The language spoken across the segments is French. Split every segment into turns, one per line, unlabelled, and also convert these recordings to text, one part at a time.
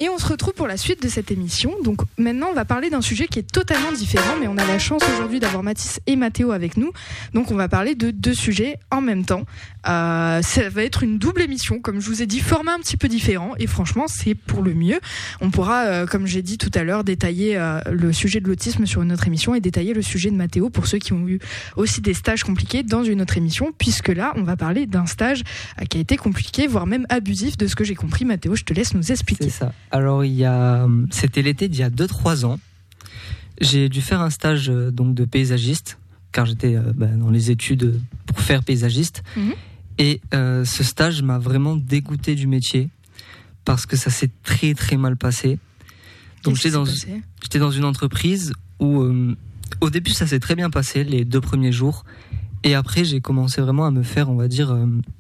Et on se retrouve pour la suite de cette émission. Donc maintenant, on va parler d'un sujet qui est totalement différent, mais on a la chance aujourd'hui d'avoir Mathis et Mathéo avec nous. Donc on va parler de 2 sujets en même temps. Ça va être une double émission, comme je vous ai dit, format un petit peu différent. Et franchement, c'est pour le mieux. On pourra, comme j'ai dit tout à l'heure, détailler le sujet de l'autisme sur une autre émission et détailler le sujet de Mathéo pour ceux qui ont eu aussi des stages compliqués dans une autre émission, puisque là, on va parler d'un stage qui a été compliqué, voire même abusif, de ce que j'ai compris. Mathéo, je te laisse nous expliquer.
C'est ça. Alors, c'était l'été d'il y a 2-3 ans. J'ai dû faire un stage donc de paysagiste, car j'étais dans les études pour faire paysagiste. Mmh. Et ce stage m'a vraiment dégoûté du métier, parce que ça s'est très très mal passé. Donc j'étais dans une entreprise où au début ça s'est très bien passé, les 2 premiers jours. Et après j'ai commencé vraiment à me faire, on va dire...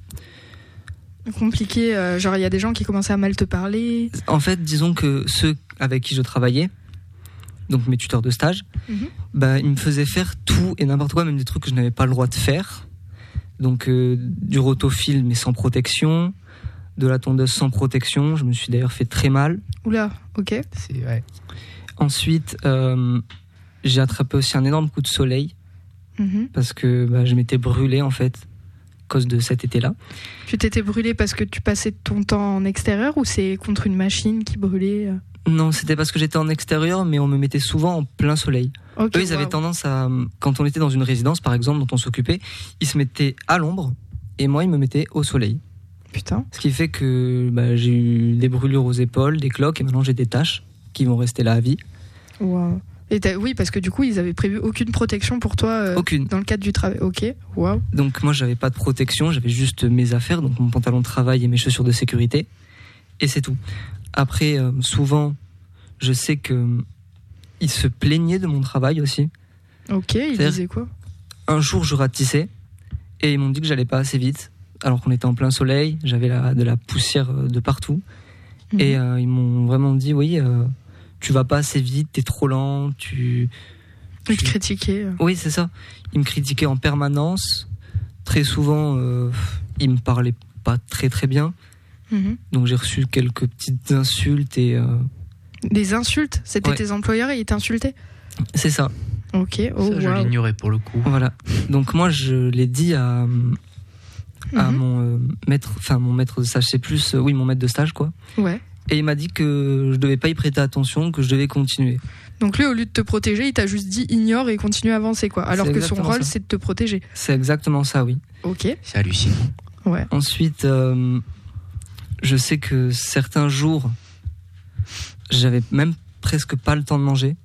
compliqué, genre il y a des gens qui commençaient à mal te parler.
En fait, disons que ceux avec qui je travaillais, donc mes tuteurs de stage, ils me faisaient faire tout et n'importe quoi, même des trucs que je n'avais pas le droit de faire. Donc du rotofil mais sans protection, de la tondeuse sans protection, je me suis d'ailleurs fait très mal.
Oula, ok.
Ouais. Ensuite, j'ai attrapé aussi un énorme coup de soleil, parce que je m'étais brûlé en fait, cause de cet été-là.
Tu t'étais brûlé parce que tu passais ton temps en extérieur ou c'est contre une machine qui brûlait ?
Non, c'était parce que j'étais en extérieur, mais on me mettait souvent en plein soleil.
Okay,
eux, ils avaient tendance à, quand on était dans une résidence par exemple dont on s'occupait, ils se mettaient à l'ombre et moi ils me mettaient au soleil.
Putain.
Ce qui fait que j'ai eu des brûlures aux épaules, des cloques et maintenant j'ai des taches qui vont rester là à vie.
Wow. Et oui, parce que du coup, ils avaient prévu aucune protection pour toi
aucune.
Dans le cadre du travail. Ok, waouh.
Donc moi, j'avais pas de protection, j'avais juste mes affaires, donc mon pantalon de travail et mes chaussures de sécurité, et c'est tout. Après, souvent, je sais que ils se plaignaient de mon travail aussi.
Ok, ils disaient quoi ?
Un jour, je ratissais et ils m'ont dit que j'allais pas assez vite, alors qu'on était en plein soleil, j'avais de la poussière de partout, et ils m'ont vraiment dit oui. Tu vas pas assez vite, t'es trop lent,
Ils te critiquaient.
Oui, c'est ça. Ils me critiquaient en permanence. Très souvent, ils me parlaient pas très très bien. Donc j'ai reçu quelques petites insultes et...
Des insultes ? C'était tes employeurs et ils t'insultaient ?
C'est ça.
Ok,
ça, je l'ignorais pour le coup.
Voilà. Donc moi, je l'ai dit à mon maître de stage, c'est plus... mon maître de stage, quoi.
Ouais.
Et il m'a dit que je devais pas y prêter attention, que je devais continuer.
Donc lui, au lieu de te protéger, il t'a juste dit ignore et continue à avancer, quoi. Alors que son rôle, c'est de te protéger.
C'est exactement ça, oui.
Ok.
C'est hallucinant.
Ouais.
Ensuite, je sais que certains jours, j'avais même presque pas le temps de manger.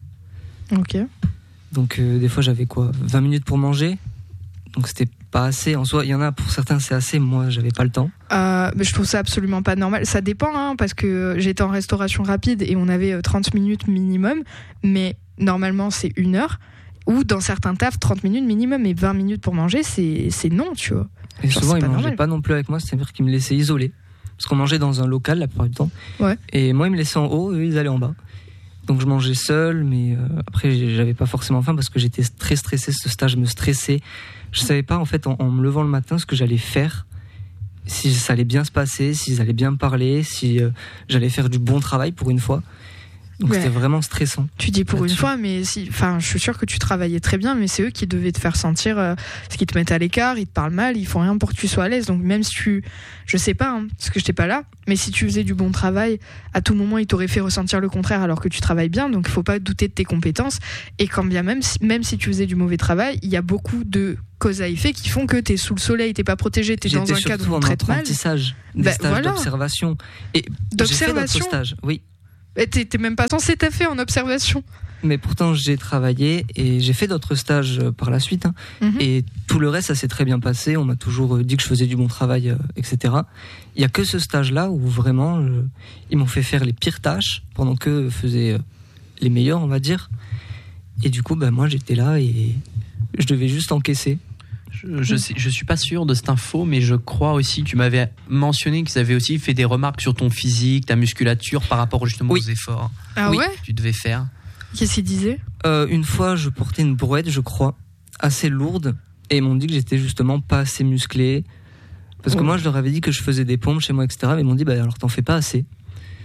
Ok.
Donc des fois, j'avais 20 minutes pour manger. Donc c'était pas assez. En soi, il y en a pour certains c'est assez. Moi, j'avais pas le temps.
Mais je trouve ça absolument pas normal. Ça dépend, parce que j'étais en restauration rapide et on avait 30 minutes minimum. Mais normalement, c'est 1 heure. Ou dans certains tafs, 30 minutes minimum et 20 minutes pour manger, c'est non, tu vois.
Et souvent, ils mangeaient pas non plus avec moi. C'est-à-dire qu'ils me laissaient isoler. Parce qu'on mangeait dans un local la plupart du temps.
Ouais.
Et moi, ils me laissaient en haut, eux, ils allaient en bas. Donc je mangeais seul, mais après, j'avais pas forcément faim parce que j'étais très stressé. Ce stage me stressait. Je savais pas, en fait, en me levant le matin, ce que j'allais faire, si ça allait bien se passer, s'ils allaient bien me parler, si j'allais faire du bon travail pour une fois. Donc c'était vraiment stressant.
Tu dis pour une fois, mais je suis sûr que tu travaillais très bien, mais c'est eux qui devaient te faire sentir ce qu'ils te mettent à l'écart, ils te parlent mal, ils font rien pour que tu sois à l'aise. Donc même si je sais pas, parce que j'étais pas là, mais si tu faisais du bon travail, à tout moment ils t'auraient fait ressentir le contraire alors que tu travailles bien, donc il faut pas douter de tes compétences. Et quand bien même si tu faisais du mauvais travail, il y a beaucoup de cause à effet qui font que t'es sous le soleil, t'es pas protégé, t'es dans un cadre où on te traite mal.
Des stages d'observation. Et
d'observation.
J'ai fait d'autres stages, oui.
T'es même pas censé taffer en observation.
Mais pourtant j'ai travaillé et j'ai fait d'autres stages par la suite. Et tout le reste ça s'est très bien passé. On m'a toujours dit que je faisais du bon travail, etc. Il y a que ce stage-là où vraiment ils m'ont fait faire les pires tâches pendant qu'eux faisaient les meilleures, on va dire. Et du coup, moi j'étais là et je devais juste encaisser.
Je suis pas sûr de cette info, mais je crois aussi que tu m'avais mentionné qu'ils avaient aussi fait des remarques sur ton physique, ta musculature par rapport justement aux efforts
que
tu devais faire.
Qu'est-ce qu'ils disaient ?
Une fois, je portais une brouette, je crois, assez lourde, et ils m'ont dit que j'étais justement pas assez musclé. Parce que moi, je leur avais dit que je faisais des pompes chez moi, etc. Mais ils m'ont dit, alors t'en fais pas assez.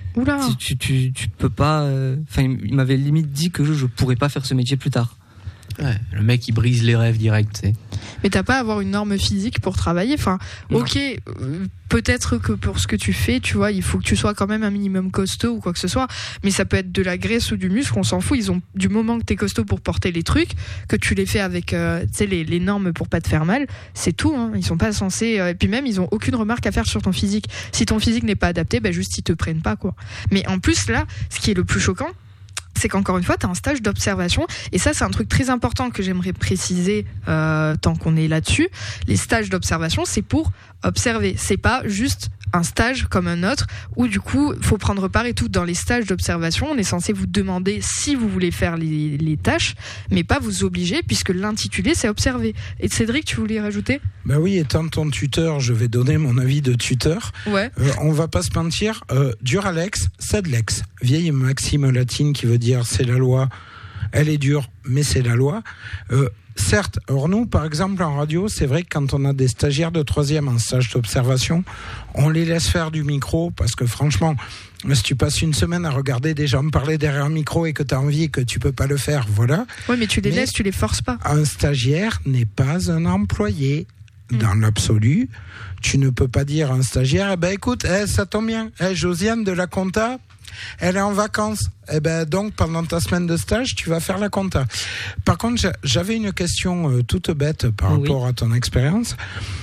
Oula.
Tu peux pas. Il m'avait limite dit que je pourrais pas faire ce métier plus tard.
Ouais, le mec il brise les rêves direct, tu sais.
Mais t'as pas à avoir une norme physique pour travailler. Enfin, ok, peut-être que pour ce que tu fais, tu vois, il faut que tu sois quand même un minimum costaud ou quoi que ce soit. Mais ça peut être de la graisse ou du muscle, on s'en fout. Ils ont du moment que t'es costaud pour porter les trucs, que tu les fais avec, tu sais, les normes pour pas te faire mal, c'est tout. Hein. Ils sont pas censés. Et puis même, ils ont aucune remarque à faire sur ton physique. Si ton physique n'est pas adapté, juste ils te prennent pas, quoi. Mais en plus là, ce qui est le plus choquant, c'est qu'encore une fois, tu as un stage d'observation. Et ça, c'est un truc très important que j'aimerais préciser tant qu'on est là-dessus. Les stages d'observation, c'est pour observer. C'est pas juste un stage comme un autre où du coup, il faut prendre part et tout. Dans les stages d'observation, on est censé vous demander si vous voulez faire les tâches, mais pas vous obliger puisque l'intitulé, c'est observer. Et Cédric, tu voulais rajouter ?
Oui, étant ton tuteur, je vais donner mon avis de tuteur.
Ouais.
On va pas se mentir, dur lex, sed lex. Vieille maxime latine qui veut dire c'est la loi, elle est dure, mais c'est la loi. Certes, alors nous, par exemple, en radio, c'est vrai que quand on a des stagiaires de 3e en stage d'observation, on les laisse faire du micro parce que franchement, si tu passes une semaine à regarder des gens parler derrière un micro et que tu as envie et que tu peux pas le faire, voilà.
Oui, mais tu les laisses, tu les forces pas.
Un stagiaire n'est pas un employé. Dans l'absolu, tu ne peux pas dire à un stagiaire, écoute, ça tombe bien, Josiane de la compta, elle est en vacances. Donc, pendant ta semaine de stage, tu vas faire la compta. Par contre, j'avais une question toute bête par rapport à ton expérience.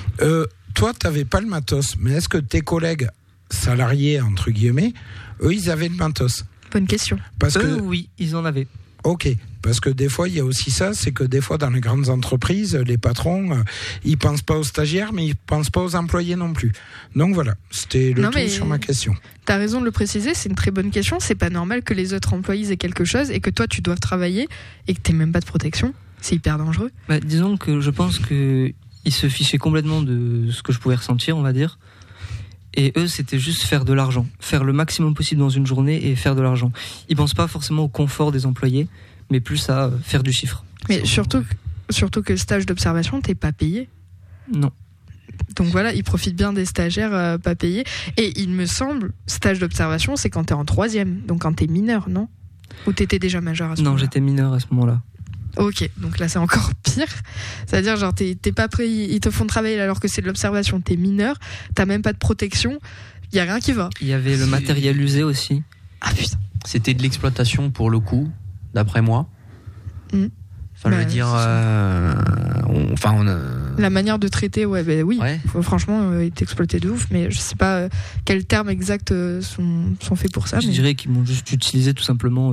Toi, tu n'avais pas le matos, mais est-ce que tes collègues salariés, entre guillemets, eux, ils avaient le matos ?
Bonne question.
Oui, ils en avaient.
Ok, parce que des fois, il y a aussi ça, c'est que des fois, dans les grandes entreprises, les patrons, ils pensent pas aux stagiaires, mais ils pensent pas aux employés non plus. Donc voilà, c'était le tout sur ma question.
T'as raison de le préciser, c'est une très bonne question. C'est pas normal que les autres employés aient quelque chose et que toi, tu doives travailler et que t'aies même pas de protection. C'est hyper dangereux.
Disons que je pense qu'ils se fichaient complètement de ce que je pouvais ressentir, on va dire. Et eux, c'était juste faire de l'argent. Faire le maximum possible dans une journée et faire de l'argent. Ils pensent pas forcément au confort des employés, mais plus à faire du chiffre.
Mais surtout que le stage d'observation, t'es pas payé.
Non.
Donc voilà, ils profitent bien des stagiaires pas payés. Et il me semble, stage d'observation, c'est quand t'es en 3e. Donc quand t'es mineur, non ? Ou t'étais déjà majeur à ce moment-là ?
Non, j'étais mineur à ce moment-là.
Ok, donc là c'est encore pire. C'est-à-dire genre t'es pas prêt, ils te font travailler alors que c'est de l'observation, t'es mineur, t'as même pas de protection, y a rien qui va.
Il y avait le matériel usé aussi.
Ah putain.
C'était de l'exploitation pour le coup, d'après moi.
Mmh.
Enfin, je veux dire,
la manière de traiter, oui.
Ouais.
Franchement, il t'exploitait de ouf, mais je sais pas quels termes exacts sont faits pour ça.
Je dirais qu'ils m'ont juste utilisé tout simplement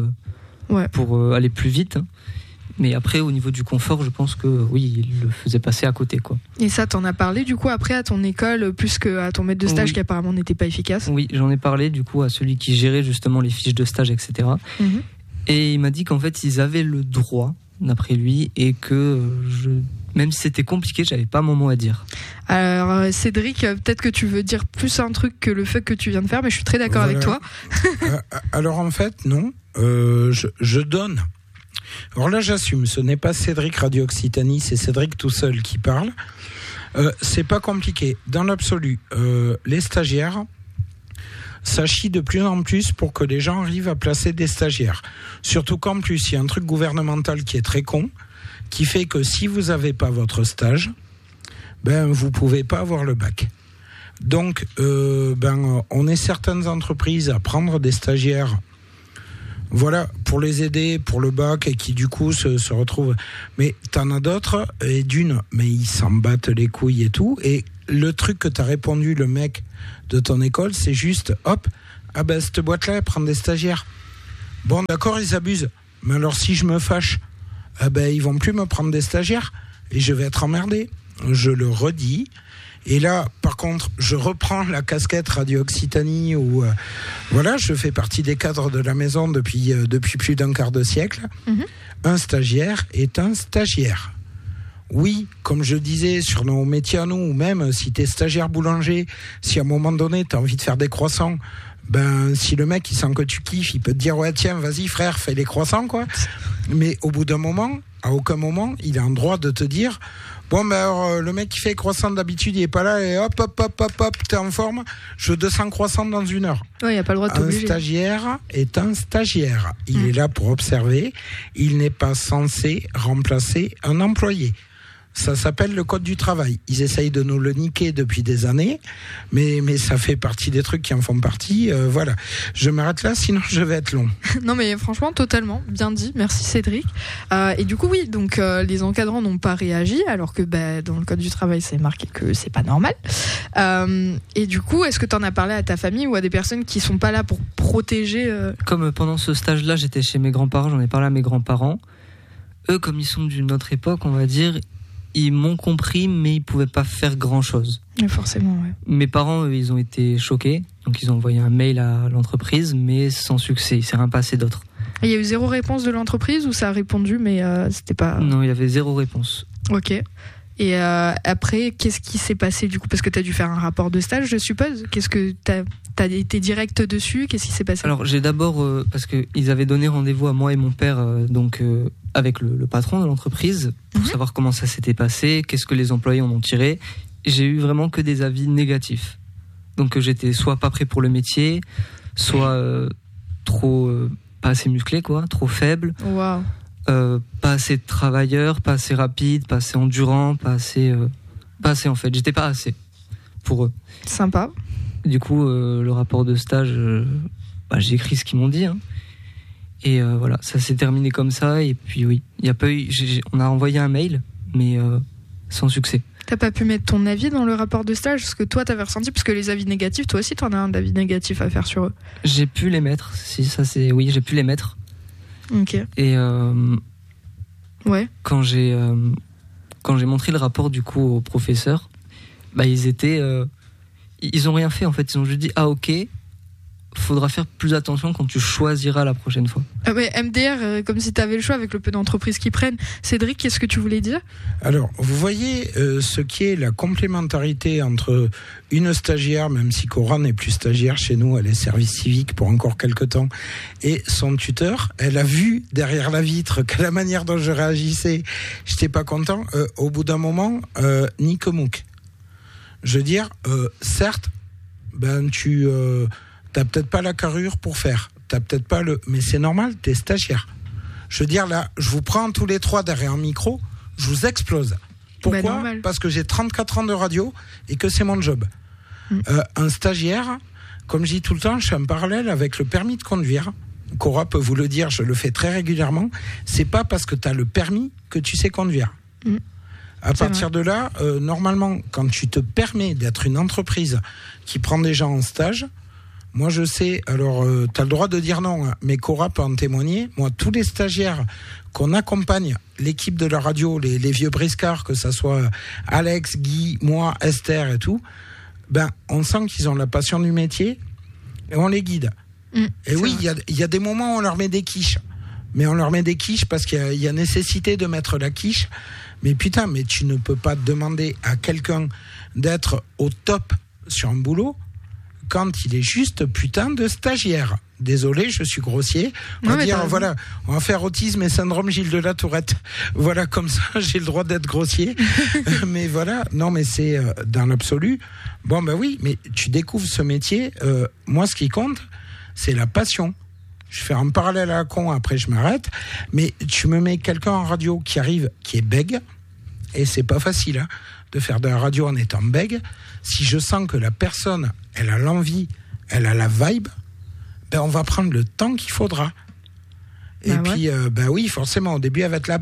pour aller plus vite. Hein. Mais après, au niveau du confort, je pense que oui, il le faisait passer à côté, quoi. Et
ça, t'en as parlé du coup après à ton école, plus qu'à ton maître de stage qui apparemment n'était pas efficace ?
Oui, j'en ai parlé du coup à celui qui gérait justement les fiches de stage, etc. Mm-hmm. Et il m'a dit qu'en fait, ils avaient le droit, d'après lui, et que même si c'était compliqué, j'avais pas mon mot à dire.
Alors Cédric, peut-être que tu veux dire plus un truc que le fait que tu viens de faire, mais je suis très d'accord avec toi.
Alors en fait, non. Je donne. Alors là, j'assume, ce n'est pas Cédric Radio Occitanie, c'est Cédric tout seul qui parle. C'est pas compliqué. Dans l'absolu, les stagiaires, ça chie de plus en plus pour que les gens arrivent à placer des stagiaires. Surtout qu'en plus, il y a un truc gouvernemental qui est très con, qui fait que si vous n'avez pas votre stage, vous pouvez pas avoir le bac. Donc, on est certaines entreprises à prendre des stagiaires, voilà, pour les aider, pour le bac, et qui du coup se retrouvent. Mais t'en as d'autres, et mais ils s'en battent les couilles et tout. Et le truc que t'as répondu, le mec de ton école, c'est juste, hop, cette boîte-là, elle prend des stagiaires. Bon, d'accord, ils abusent. Mais alors, si je me fâche, ils vont plus me prendre des stagiaires, et je vais être emmerdé. Je le redis. Et là, par contre, je reprends la casquette Radio Occitanie où, je fais partie des cadres de la maison depuis plus d'un quart de siècle. Mmh. Un stagiaire est un stagiaire. Oui, comme je disais, sur nos métiers à nous, ou même si t'es stagiaire boulanger, si à un moment donné, t'as envie de faire des croissants, si le mec, il sent que tu kiffes, il peut te dire, ouais, tiens, vas-y, frère, fais les croissants, quoi. Mais au bout d'un moment, à aucun moment, il a un droit de te dire, Bon, ben alors, le mec qui fait croissant d'habitude, il est pas là et hop, t'es en forme. Je veux 200 croissants dans 1 heure.
Ouais, il n'y a pas le droit de t'obliger.
Un stagiaire est un stagiaire. Il est là pour observer. Il n'est pas censé remplacer un employé. Ça s'appelle le code du travail. Ils essayent de nous le niquer depuis des années, mais ça fait partie des trucs qui en font partie. Voilà. Je m'arrête là, sinon je vais être long.
Non, mais franchement, totalement. Bien dit. Merci, Cédric. Et du coup, oui, donc les encadrants n'ont pas réagi, alors que dans le code du travail, c'est marqué que c'est pas normal. Et du coup, est-ce que tu en as parlé à ta famille ou à des personnes qui sont pas là pour protéger
Comme pendant ce stage-là, j'étais chez mes grands-parents, j'en ai parlé à mes grands-parents. Eux, comme ils sont d'une autre époque, on va dire, ils m'ont compris, mais ils pouvaient pas faire grand-chose.
Mais forcément, ouais.
Mes parents, eux, ils ont été choqués. Donc, ils ont envoyé un mail à l'entreprise, mais sans succès. Il s'est rien passé d'autre.
Et il y a eu 0 réponse de l'entreprise ou ça a répondu, mais c'était pas...
Non, il y avait 0 réponse.
Ok. Et après, qu'est-ce qui s'est passé du coup ? Parce que tu as dû faire un rapport de stage, je suppose. Qu'est-ce que t'as été direct dessus ? Qu'est-ce qui s'est passé ?
Alors, j'ai d'abord... parce qu'ils avaient donné rendez-vous à moi et mon père, avec le patron de l'entreprise, pour savoir comment ça s'était passé, qu'est-ce que les employés en ont tiré. J'ai eu vraiment que des avis négatifs. Donc, j'étais soit pas prêt pour le métier, soit trop... pas assez musclé, quoi, trop faible.
Waouh.
Pas assez de travailleur, pas assez rapide, pas assez endurant, pas assez en fait. J'étais pas assez pour eux.
Sympa.
Du coup, le rapport de stage, j'ai écrit ce qu'ils m'ont dit. Hein. Et voilà, ça s'est terminé comme ça. Et puis oui, il y a pas eu. On a envoyé un mail, mais sans succès.
T'as pas pu mettre ton avis dans le rapport de stage, ce que toi t'avais ressenti, parce que les avis négatifs, toi aussi t'en as un avis négatif à faire sur eux.
J'ai pu les mettre. Si ça c'est, oui, j'ai pu les mettre.
Ok.
Et
ouais.
Quand j'ai montré le rapport du coup au professeur, ils ont rien fait en fait. Ils ont juste dit ok, faudra faire plus attention quand tu choisiras la prochaine fois.
Mais MDR, comme si tu avais le choix avec le peu d'entreprises qui prennent. Cédric, qu'est-ce que tu voulais dire ?
Alors, vous voyez ce qui est la complémentarité entre une stagiaire, même si Cora n'est plus stagiaire chez nous, elle est service civique pour encore quelques temps, et son tuteur. Elle a vu derrière la vitre que la manière dont je réagissais, j'étais pas content. Au bout d'un moment, Nick Mouk. Je veux dire, certes, tu... t'as peut-être pas la carrure pour faire. T'as peut-être pas mais c'est normal, t'es stagiaire. Je veux dire, là, je vous prends tous les 3 derrière un micro, je vous explose. Pourquoi ? Parce que j'ai 34 ans de radio et que c'est mon job. Un stagiaire, comme je dis tout le temps, je fais un parallèle avec le permis de conduire. Cora peut vous le dire, je le fais très régulièrement. C'est pas parce que t'as le permis que tu sais conduire. À partir de là, normalement, quand tu te permets d'être une entreprise qui prend des gens en stage, moi je sais, alors tu as le droit de dire non, hein, mais Cora peut en témoigner. Moi, tous les stagiaires qu'on accompagne, l'équipe de la radio, les vieux briscards, que ça soit Alex, Guy, moi, Esther et tout, on sent qu'ils ont la passion du métier et on les guide. Et oui, il y a des moments où on leur met des quiches. Mais on leur met des quiches parce qu'il y a nécessité de mettre la quiche. Mais putain, mais tu ne peux pas demander à quelqu'un d'être au top sur un boulot quand il est juste putain de stagiaire. Désolé, je suis grossier. On va dire, voilà, on va faire autisme et syndrome Gilles de la Tourette. Voilà, comme ça, j'ai le droit d'être grossier. Mais voilà, non, mais c'est dans l'absolu. Bon, oui, mais tu découvres ce métier. Moi, ce qui compte, c'est la passion. Je fais un parallèle à la con, après je m'arrête. Mais tu me mets quelqu'un en radio qui arrive, qui est bègue, et c'est pas facile hein, de faire de la radio en étant bègue. Si je sens que la personne, elle a l'envie, elle a la vibe, on va prendre le temps qu'il faudra. Et puis, oui, forcément, au début, elle va être là,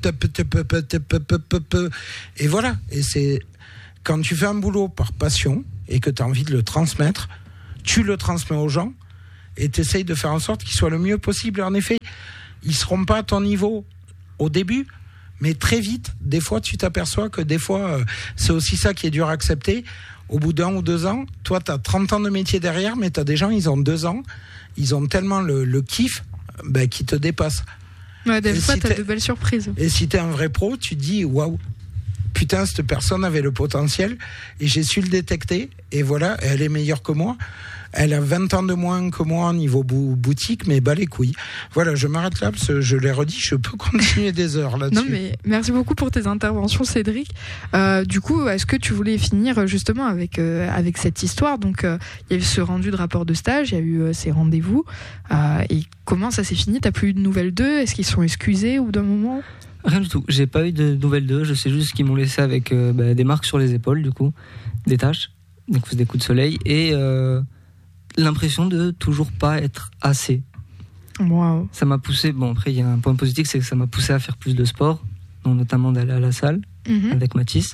et voilà. Et c'est quand tu fais un boulot par passion et que tu as envie de le transmettre, tu le transmets aux gens et tu essayes de faire en sorte qu'il soit le mieux possible. En effet, ils ne seront pas à ton niveau au début, mais très vite, des fois, tu t'aperçois que des fois, c'est aussi ça qui est dur à accepter. Au bout d'1 ou 2 ans, toi, tu as 30 ans de métier derrière, mais tu as des gens, ils ont 2 ans, ils ont tellement le kiff qui te dépasse.
Ouais, des fois, tu as de belles surprises.
Et si tu es un vrai pro, tu te dis, waouh, putain, cette personne avait le potentiel et j'ai su le détecter. Et voilà, elle est meilleure que moi. Elle a 20 ans de moins que moi au niveau boutique, mais les couilles. Voilà, je m'arrête là parce que je l'ai redit, je peux continuer des heures là-dessus.
Non, mais merci beaucoup pour tes interventions, Cédric. Du coup, est-ce que tu voulais finir justement avec cette histoire? Donc, il y a eu ce rendu de rapport de stage, il y a eu ces rendez-vous. Et comment ça s'est fini? T'as plus eu de nouvelles d'eux? Est-ce qu'ils se sont excusés au bout d'un moment?
Rien du tout. J'ai pas eu de nouvelles d'eux. Je sais juste qu'ils m'ont laissé avec des marques sur les épaules, du coup, des taches, des coups de soleil et l'impression de toujours pas être assez.
Wow.
Ça m'a poussé. Bon, après, il y a un point positif, c'est que ça m'a poussé à faire plus de sport, donc notamment d'aller à la salle avec Mathis.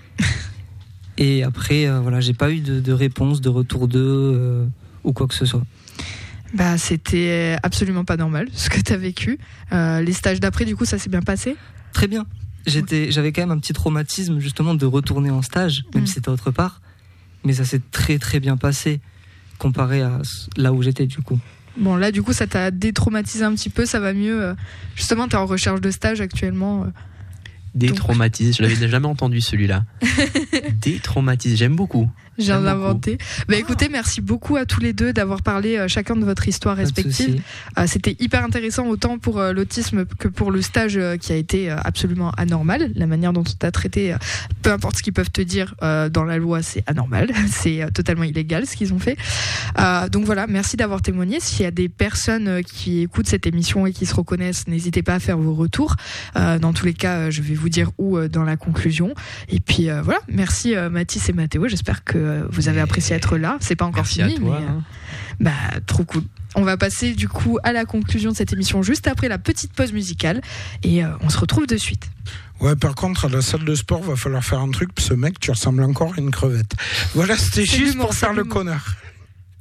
Et après, voilà, j'ai pas eu de réponse, de retour d'eux ou quoi que ce soit.
Bah, c'était absolument pas normal ce que t'as vécu. Les stages d'après, du coup, ça s'est bien passé?
Très bien. J'avais quand même un petit traumatisme justement de retourner en stage, même si c'était autre part. Mais ça s'est très très bien passé comparé à là où j'étais du coup.
Bon, là, du coup, ça t'a détraumatisé un petit peu, ça va mieux. Justement, t'es en recherche de stage actuellement.
Détraumatisé, je l'avais jamais entendu celui-là. Détraumatisé, j'aime beaucoup.
Je viens d'inventer. Bah, écoutez, merci beaucoup à tous les deux d'avoir parlé chacun de votre histoire respective. C'était hyper intéressant autant pour l'autisme que pour le stage qui a été absolument anormal. La manière dont on t'a traité, peu importe ce qu'ils peuvent te dire dans la loi, c'est anormal. C'est totalement illégal ce qu'ils ont fait. Donc voilà, merci d'avoir témoigné. S'il y a des personnes qui écoutent cette émission et qui se reconnaissent, n'hésitez pas à faire vos retours. Dans tous les cas, je vais vous dire où dans la conclusion. Et puis voilà, merci Mathis et Mathéo. J'espère que vous avez apprécié être là. C'est pas encore fini, mais trop cool. On va passer du coup à la conclusion de cette émission juste après la petite pause musicale et on se retrouve de suite.
Ouais, par contre, à la salle de sport, va falloir faire un truc. Ce mec, tu ressembles encore à une crevette. Voilà, c'était juste pour faire le connard.